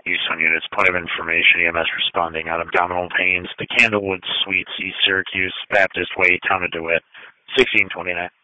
Eastern units, point of information, EMS responding on abdominal pains, the Candlewood Suites, East Syracuse, Baptist Way, Town of DeWitt, 1629.